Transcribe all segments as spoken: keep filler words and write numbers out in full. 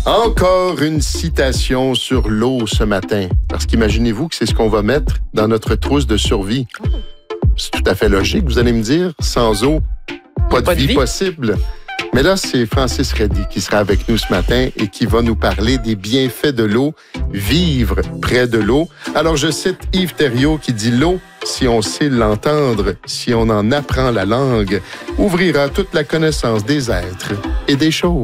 Encore une citation sur l'eau ce matin. Parce qu'imaginez-vous que c'est ce qu'on va mettre dans notre trousse de survie. C'est tout à fait logique, vous allez me dire. Sans eau, pas de, pas de vie, vie possible. Mais là, c'est Francis Reddy qui sera avec nous ce matin et qui va nous parler des bienfaits de l'eau, vivre près de l'eau. Alors, je cite Yves Thériault qui dit « L'eau, si on sait l'entendre, si on en apprend la langue, ouvrira toute la connaissance des êtres et des choses. »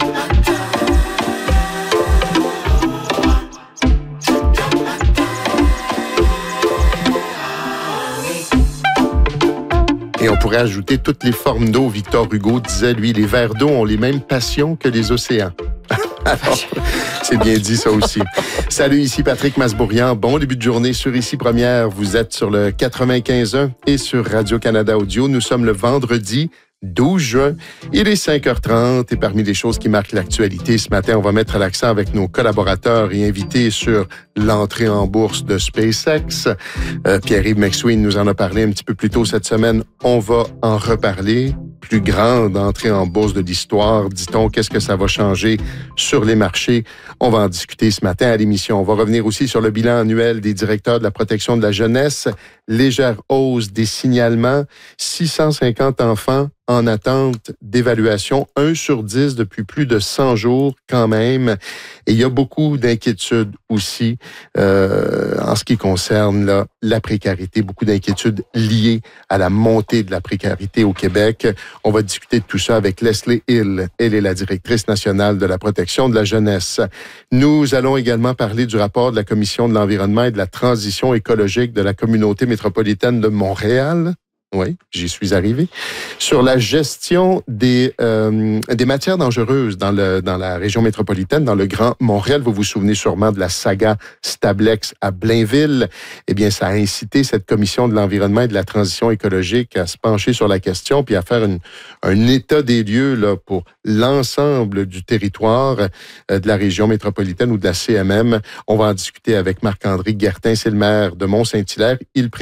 Et on pourrait ajouter toutes les formes d'eau. Victor Hugo disait, lui, les vers d'eau ont les mêmes passions que les océans. Alors, c'est bien dit ça aussi. Salut, ici Patrick Masbourian. Bon début de journée sur Ici Première. Vous êtes sur le quatre-vingt-quinze un et sur Radio-Canada Audio. Nous sommes le vendredi douze juin. Il est cinq heures trente et parmi les choses qui marquent l'actualité ce matin, on va mettre l'accent avec nos collaborateurs et invités sur l'entrée en bourse de SpaceX. Euh, Pierre-Yves McSween nous en a parlé un petit peu plus tôt cette semaine. On va en reparler. Plus grande entrée en bourse de l'histoire, dit-on. Qu'est-ce que ça va changer sur les marchés? On va en discuter ce matin à l'émission. On va revenir aussi sur le bilan annuel des directeurs de la protection de la jeunesse. Légère hausse des signalements. six cent cinquante enfants en attente d'évaluation. un sur dix depuis plus de cent jours quand même. Et il y a beaucoup d'inquiétudes aussi euh, en ce qui concerne là, la précarité. Beaucoup d'inquiétudes liées à la montée de la précarité au Québec. On va discuter de tout ça avec Leslie Hill. Elle est la directrice nationale de la protection de la jeunesse. Nous allons également parler du rapport de la Commission de l'environnement et de la transition écologique de la communauté métropolitaine de Montréal. Oui, j'y suis arrivé. Sur la gestion des euh, des matières dangereuses dans le dans la région métropolitaine, dans le Grand Montréal. Vous vous souvenez sûrement de la saga Stablex à Blainville. Eh bien, ça a incité cette commission de l'environnement et de la transition écologique à se pencher sur la question puis à faire une, un état des lieux là pour l'ensemble du territoire euh, de la région métropolitaine ou de la C M M. On va en discuter avec Marc-André Guertin, c'est le maire de Mont-Saint-Hilaire. Il